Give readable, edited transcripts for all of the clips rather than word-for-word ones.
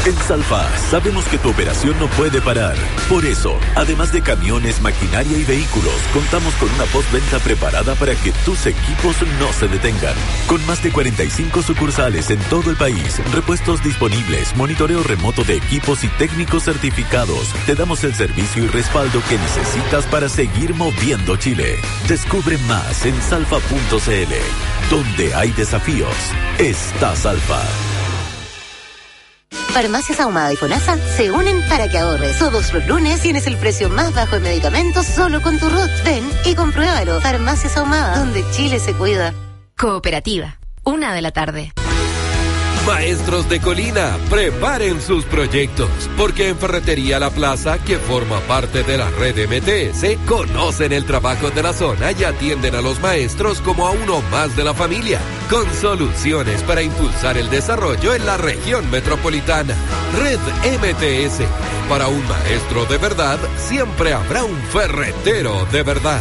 En Salfa sabemos que tu operación no puede parar. Por eso, además de camiones, maquinaria y vehículos, contamos con una postventa preparada para que tus equipos no se detengan. Con más de 45 sucursales en todo el país, repuestos disponibles, monitoreo remoto de equipos y técnicos certificados, te damos el servicio y respaldo que necesitas para seguir moviendo Chile. Descubre más en salfa.cl. Donde hay desafíos, está Salfa. Farmacias Ahumada y FONASA se unen para que ahorres. Todos los lunes tienes el precio más bajo de medicamentos solo con tu RUT. Ven y compruébalo. Farmacias Ahumada, donde Chile se cuida. Cooperativa, 1:00 p.m. Maestros de Colina, preparen sus proyectos, porque en Ferretería La Plaza, que forma parte de la red MTS, conocen el trabajo de la zona y atienden a los maestros como a uno más de la familia, con soluciones para impulsar el desarrollo en la región metropolitana. Red MTS, para un maestro de verdad, siempre habrá un ferretero de verdad.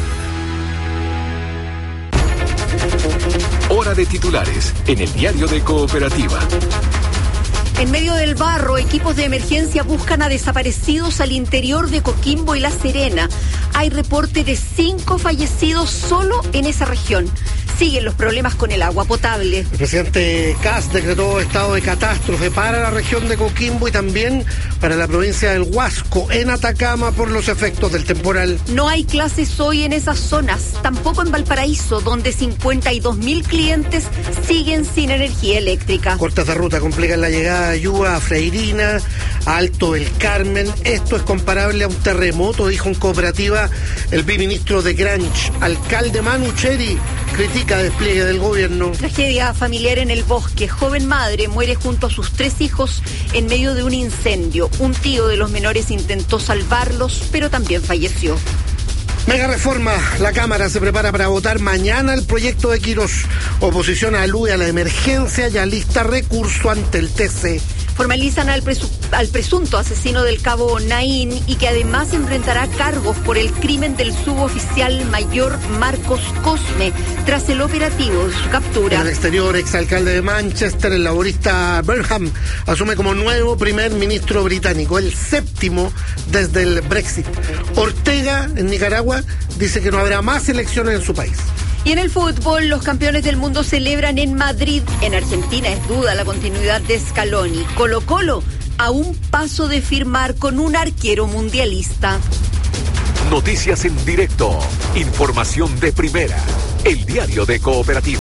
Hora de titulares en el diario de Cooperativa. En medio del barro, equipos de emergencia buscan a desaparecidos al interior de Coquimbo y La Serena. Hay reporte de 5 fallecidos solo en esa región. Siguen los problemas con el agua potable. El presidente Kast decretó estado de catástrofe para la región de Coquimbo y también para la provincia del Huasco, en Atacama, por los efectos del temporal. No hay clases hoy en esas zonas, tampoco en Valparaíso, donde 52.000 clientes siguen sin energía eléctrica. Cortes de ruta complican la llegada de ayuda a Freirina, a Alto del Carmen. Esto es comparable a un terremoto, dijo en Cooperativa el viceministro de Granch. Alcalde Manu Cheri critica despliegue del gobierno. Tragedia familiar en el bosque. Joven madre muere junto a sus 3 hijos en medio de un incendio. Un tío de los menores intentó salvarlos, pero también falleció. Mega reforma. La Cámara se prepara para votar mañana el proyecto de Quirós. Oposición alude a la emergencia y alista recurso ante el TC. Formalizan al presunto asesino del cabo Naín y que además enfrentará cargos por el crimen del suboficial mayor Marcos Cosme tras el operativo de su captura. En el exterior, exalcalde de Manchester, el laborista Burnham, asume como nuevo primer ministro británico, el 7º desde el Brexit. Ortega, en Nicaragua, dice que no habrá más elecciones en su país. Y en el fútbol, los campeones del mundo celebran en Madrid. En Argentina es duda la continuidad de Scaloni. Colo-Colo a un paso de firmar con un arquero mundialista. Noticias en directo. Información de primera. El diario de Cooperativa.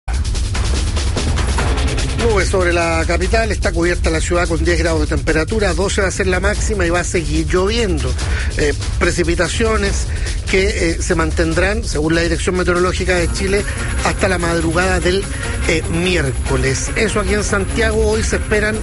Nubes sobre la capital, está cubierta la ciudad con 10 grados de temperatura, 12 va a ser la máxima y va a seguir lloviendo. Precipitaciones que se mantendrán, según la Dirección Meteorológica de Chile, hasta la madrugada del miércoles. Eso aquí en Santiago, hoy se esperan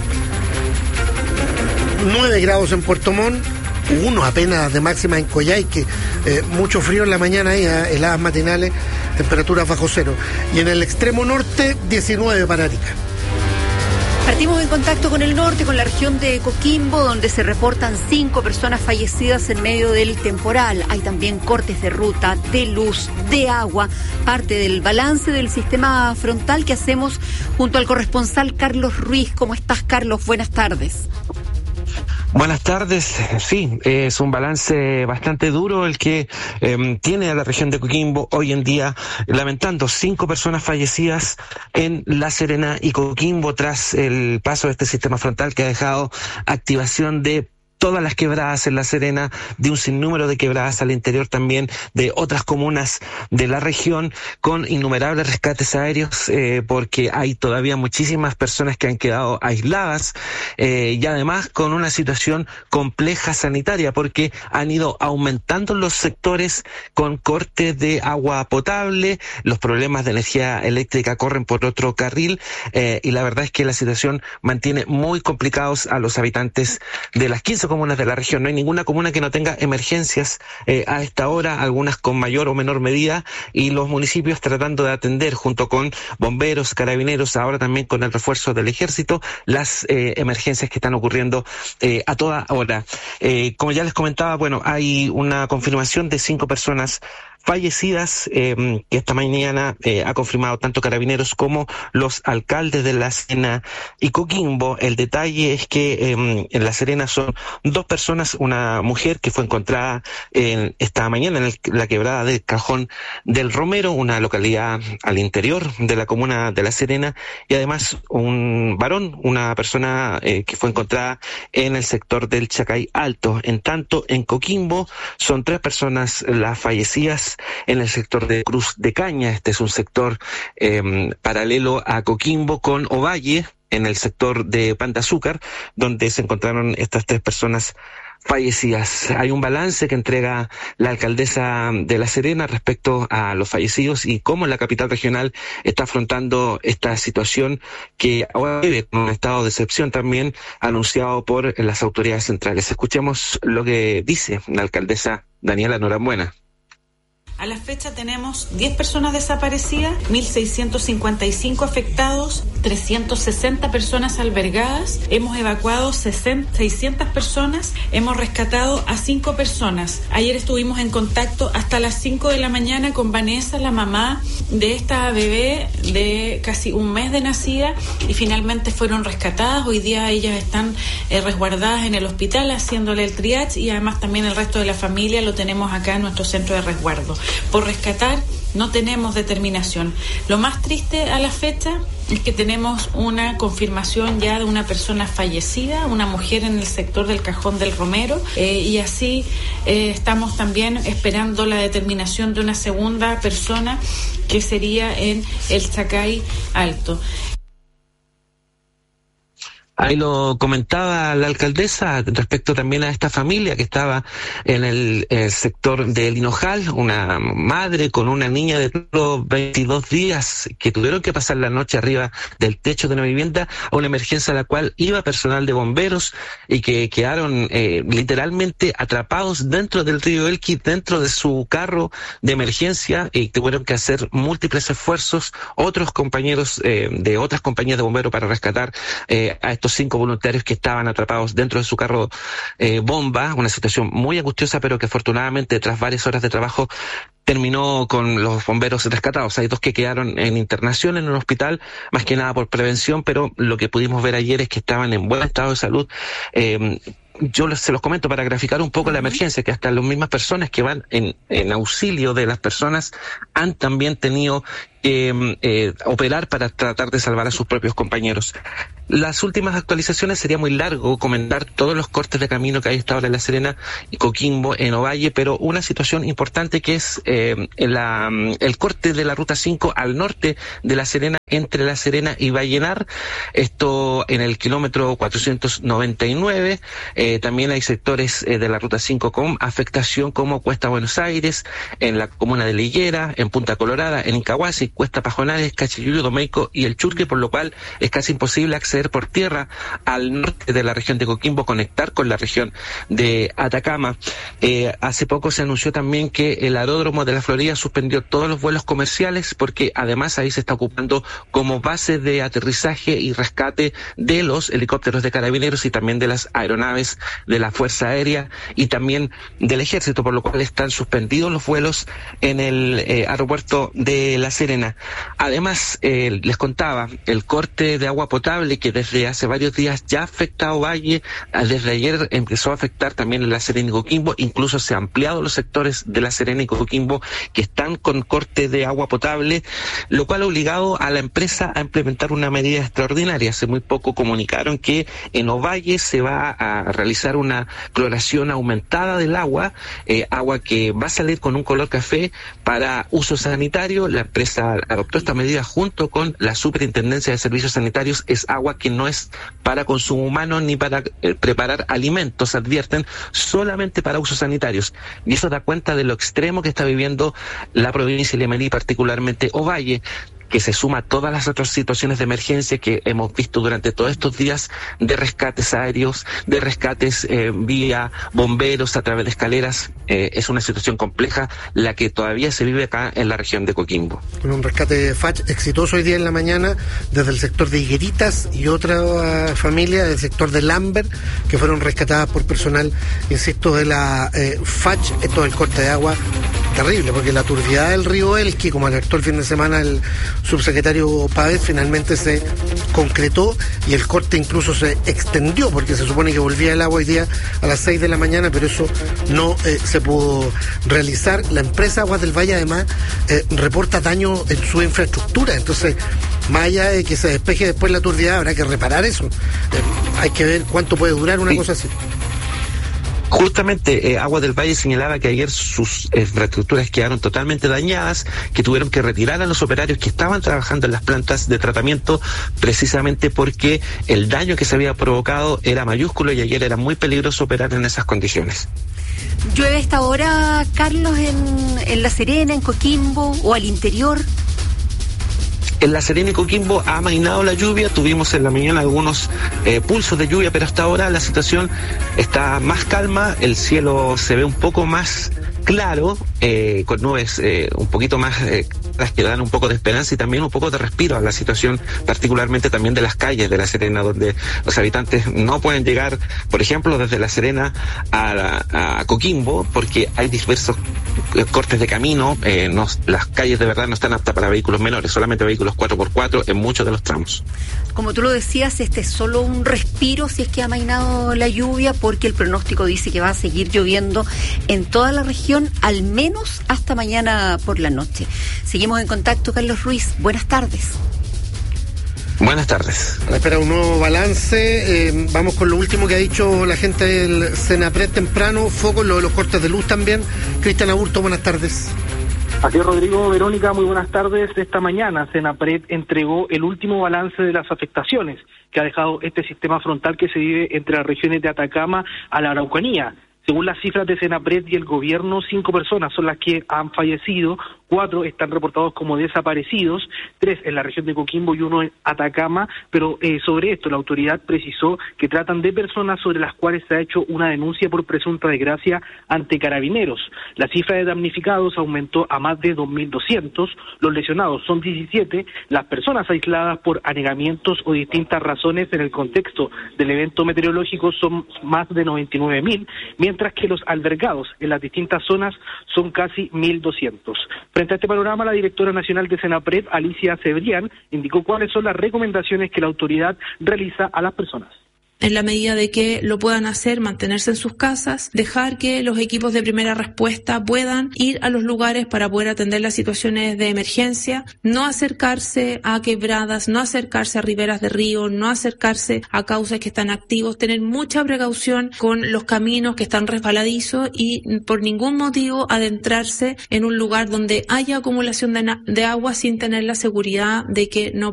9 grados en Puerto Montt, 1 apenas de máxima en Coyhaique, mucho frío en la mañana ahí, heladas matinales, temperaturas bajo cero. Y en el extremo norte, 19 para Arica. Partimos en contacto con el norte, con la región de Coquimbo, donde se reportan 5 personas fallecidas en medio del temporal. Hay también cortes de ruta, de luz, de agua, parte del balance del sistema frontal que hacemos junto al corresponsal Carlos Ruiz. ¿Cómo estás, Carlos? Buenas tardes. Buenas tardes. Sí, es un balance bastante duro el que tiene a la región de Coquimbo hoy en día, lamentando 5 personas fallecidas en La Serena y Coquimbo tras el paso de este sistema frontal que ha dejado activación de todas las quebradas en La Serena, de un sinnúmero de quebradas al interior también de otras comunas de la región, con innumerables rescates aéreos, porque hay todavía muchísimas personas que han quedado aisladas, y además con una situación compleja sanitaria, porque han ido aumentando los sectores con cortes de agua potable, los problemas de energía eléctrica corren por otro carril, y la verdad es que la situación mantiene muy complicados a los habitantes de las 15 comunas de la región. No hay ninguna comuna que no tenga emergencias a esta hora, algunas con mayor o menor medida, y los municipios tratando de atender junto con bomberos, carabineros, ahora también con el refuerzo del ejército, las emergencias que están ocurriendo a toda hora. Como ya les comentaba, bueno, hay una confirmación de 5 personas fallecidas que esta mañana ha confirmado tanto Carabineros como los alcaldes de La Serena y Coquimbo. El detalle es que en La Serena son 2 personas, una mujer que fue encontrada esta mañana en la quebrada del Cajón del Romero, una localidad al interior de la comuna de La Serena, y además un varón, una persona que fue encontrada en el sector del Chacay Alto. En tanto, en Coquimbo son 3 personas las fallecidas en el sector de Cruz de Caña. Este es un sector paralelo a Coquimbo con Ovalle, en el sector de Pan de Azúcar, donde se encontraron estas 3 personas fallecidas. Hay un balance que entrega la alcaldesa de La Serena respecto a los fallecidos y cómo la capital regional está afrontando esta situación que ahora vive un estado de excepción también anunciado por las autoridades centrales. Escuchemos lo que dice la alcaldesa Daniela Norambuena. A la fecha tenemos 10 personas desaparecidas, 1.655 afectados, 360 personas albergadas, hemos evacuado 600 personas, hemos rescatado a 5 personas. Ayer estuvimos en contacto hasta las 5 de la mañana con Vanessa, la mamá de esta bebé de casi un mes de nacida, y finalmente fueron rescatadas. Hoy día ellas están resguardadas en el hospital haciéndole el triage, y además también el resto de la familia lo tenemos acá en nuestro centro de resguardo. Por rescatar no tenemos determinación. Lo más triste a la fecha es que tenemos una confirmación ya de una persona fallecida, una mujer en el sector del Cajón del Romero, y así estamos también esperando la determinación de una segunda persona que sería en el Chacay Alto. Ahí lo comentaba la alcaldesa respecto también a esta familia que estaba en el sector del Hinojal, una madre con una niña de 22 días que tuvieron que pasar la noche arriba del techo de una vivienda a una emergencia a la cual iba personal de bomberos y que quedaron literalmente atrapados dentro del río Elqui, dentro de su carro de emergencia, y tuvieron que hacer múltiples esfuerzos otros compañeros de otras compañías de bomberos para rescatar a estos 5 voluntarios que estaban atrapados dentro de su carro bomba, una situación muy angustiosa, pero que afortunadamente tras varias horas de trabajo terminó con los bomberos rescatados. Hay 2 que quedaron en internación en un hospital, más que nada por prevención, pero lo que pudimos ver ayer es que estaban en buen estado de salud. Yo se los comento para graficar un poco la emergencia, que hasta las mismas personas que van en auxilio de las personas han también tenido que operar para tratar de salvar a sus propios compañeros. Las últimas actualizaciones, sería muy largo comentar todos los cortes de camino que hay hasta ahora en La Serena y Coquimbo, en Ovalle, pero una situación importante que es el corte de la Ruta 5 al norte de La Serena, entre La Serena y Vallenar, esto en el kilómetro 499. También hay sectores de la Ruta 5 con afectación como Cuesta Buenos Aires, en la comuna de La Higuera, en Punta Colorada, en Incahuasi, Cuesta Pajonales, Cachiyuyo, Domeico y El Churque, por lo cual es casi imposible acceder por tierra al norte de la región de Coquimbo, conectar con la región de Atacama. Hace poco se anunció también que el aeródromo de la Florida suspendió todos los vuelos comerciales porque además ahí se está ocupando como base de aterrizaje y rescate de los helicópteros de Carabineros y también de las aeronaves de la Fuerza Aérea y también del Ejército, por lo cual están suspendidos los vuelos en el aeropuerto de La Serena. Además, les contaba, el corte de agua potable que desde hace varios días ya afecta a Ovalle, desde ayer empezó a afectar también en La Serena y Coquimbo, incluso se han ampliado los sectores de La Serena y Coquimbo que están con corte de agua potable, lo cual ha obligado a la empresa a implementar una medida extraordinaria. Hace muy poco comunicaron que en Ovalle se va a realizar una cloración aumentada del agua, agua que va a salir con un color café para uso sanitario. La empresa adoptó esta medida junto con la Superintendencia de Servicios Sanitarios. Es agua que no es para consumo humano ni para preparar alimentos, advierten, solamente para usos sanitarios. Y eso da cuenta de lo extremo que está viviendo la provincia de Limarí, particularmente Ovalle. que se suma a todas las otras situaciones de emergencia que hemos visto durante todos estos días de rescates aéreos, de rescates vía bomberos a través de escaleras. Es una situación compleja la que todavía se vive acá en la región de Coquimbo. Con un rescate FACH exitoso hoy día en la mañana desde el sector de Higueritas y otra familia del sector de Lambert que fueron rescatadas por personal, insisto, de la FACH. Esto del corte de agua terrible, porque la turbidez del río Elqui, como alertó el fin de semana el subsecretario Pávez, finalmente se concretó y el corte incluso se extendió, porque se supone que volvía el agua hoy día a las 6 de la mañana, pero eso no se pudo realizar. La empresa Aguas del Valle además reporta daño en su infraestructura, entonces más allá de que se despeje después la turbidez, habrá que reparar eso. Hay que ver cuánto puede durar una cosa así. Justamente Aguas del Valle señalaba que ayer sus infraestructuras quedaron totalmente dañadas, que tuvieron que retirar a los operarios que estaban trabajando en las plantas de tratamiento precisamente porque el daño que se había provocado era mayúsculo y ayer era muy peligroso operar en esas condiciones. ¿Llueve a esta hora, Carlos, en La Serena, en Coquimbo o al interior? En La Serena y Coquimbo ha amainado la lluvia, tuvimos en la mañana algunos pulsos de lluvia, pero hasta ahora la situación está más calma, el cielo se ve un poco más claro, con nubes un poquito más las que dan un poco de esperanza y también un poco de respiro a la situación, particularmente también de las calles de La Serena, donde los habitantes no pueden llegar, por ejemplo, desde La Serena a Coquimbo, porque hay diversos cortes de camino, las calles de verdad no están aptas para vehículos menores, solamente vehículos 4x4 en muchos de los tramos. Como tú lo decías, este es solo un respiro si es que ha amainado la lluvia, porque el pronóstico dice que va a seguir lloviendo en toda la región, al menos hasta mañana por la noche. Seguimos en contacto, Carlos Ruiz. Buenas tardes. Buenas tardes. Espera un nuevo balance. Vamos con lo último que ha dicho la gente del Senapred temprano. Foco en lo de los cortes de luz también. Cristian Aburto, buenas tardes. Así es, Rodrigo, Verónica, muy buenas tardes. Esta mañana Senapred entregó el último balance de las afectaciones que ha dejado este sistema frontal que se vive entre las regiones de Atacama a la Araucanía. Según las cifras de Senapred y el gobierno, 5 personas son las que han fallecido, 4 están reportados como desaparecidos, 3 en la región de Coquimbo y 1 en Atacama, pero sobre esto la autoridad precisó que tratan de personas sobre las cuales se ha hecho una denuncia por presunta desgracia ante carabineros. La cifra de damnificados aumentó a más de 2.200, los lesionados son 17, las personas aisladas por anegamientos o distintas razones en el contexto del evento meteorológico son más de 99.000, mientras que los albergados en las distintas zonas son casi 1.200. Frente a este panorama, la directora nacional de Senapred, Alicia Cebrián, indicó cuáles son las recomendaciones que la autoridad realiza a las personas. En la medida de que lo puedan hacer, mantenerse en sus casas, dejar que los equipos de primera respuesta puedan ir a los lugares para poder atender las situaciones de emergencia, no acercarse a quebradas, no acercarse a riberas de río, no acercarse a cauces que están activos, tener mucha precaución con los caminos que están resbaladizos y por ningún motivo adentrarse en un lugar donde haya acumulación de agua sin tener la seguridad de que no